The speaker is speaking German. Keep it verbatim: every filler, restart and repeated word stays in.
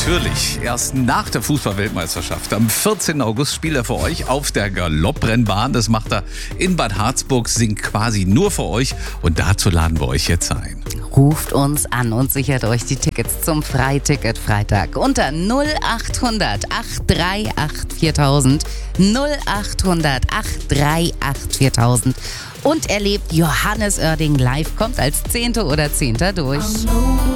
natürlich. Erst nach der Fußball-Weltmeisterschaft. Am vierzehnten August spielt er für euch auf der Galopprennbahn. Das macht er in Bad Harzburg, singt quasi nur für euch. Und dazu laden wir euch jetzt ein. Ruft uns an und sichert euch die Tickets zum Freiticket-Freitag unter null achthundert acht drei acht viertausend, null achthundert acht drei acht viertausend und erlebt Johannes Oerding live, kommt als Zehnte oder Zehnter durch.